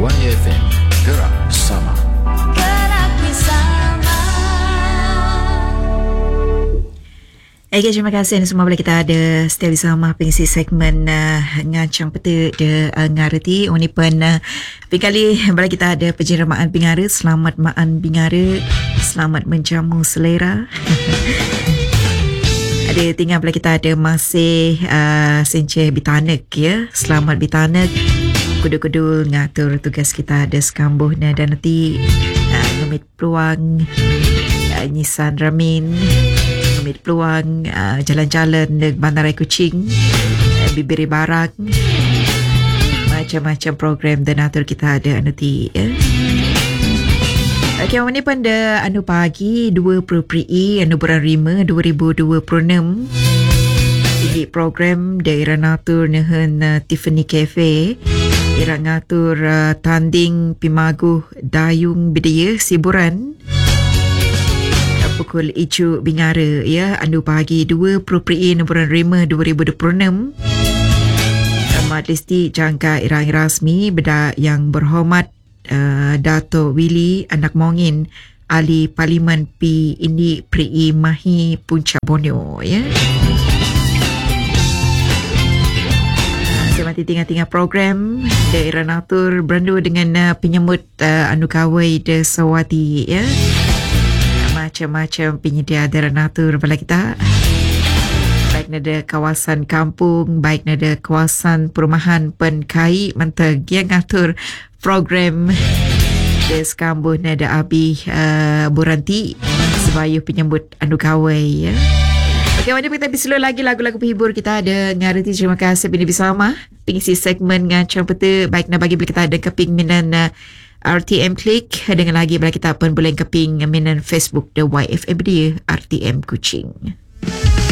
YFM, gerak bersama. Okay, terima kasih semua bila kita ada setia bersama pengisi segmen Ngacang Peta de Ngareti. Ini pun kali bila kita ada penjeramaan Bingara. Selamat maan Bingara, selamat menjamu selera. Ada tinggal bila kita ada masih senceh bitanek ya. Selamat bitanek. Kudu-kudu ngatur tugas kita ada sekambuh dan nanti ngemit peluang nyisan ramin, ngemit peluang jalan-jalan di Bandaraya Kuching, bibiri barang, macam-macam program dan atur kita ada nanti ya. Okay, ini pada anu pagi 2 Prei anu bulan 5 2026 di program daerah natur nehen Tiffany Cafe ira ngatur tanding pimaguh dayung bidaya siburan pukul icu Bingara ya anu pagi 2 Prei bulan 5 2026. Majlis jangka irang rasmi beda yang berhormat Dato' Willy Anak Mongin Ahli Parlimen P Indi Prei Mahi Puncak Borneo ya. Saya mati tinggal-tinggal program daerah natur berandu dengan penyambut anu kawai de Sawati ya. Macam-macam penyedia daerah natur pada kita. Baik nada kawasan kampung, baik nada kawasan perumahan penkai mantag yang ngatur program des kambuh nada abi buranti sebayu penyambut anu kawai ya. Okey, mari kita bislo lagi lagu-lagu penghibur kita ada ngareti. Terima kasih bini bersama pengisi segmen Ngacang Peta. Baik nak bagi kita ada keping minan RTM Klik dengan lagi bila kita pun boleh keping minan Facebook The YFM dia RTM Kuching.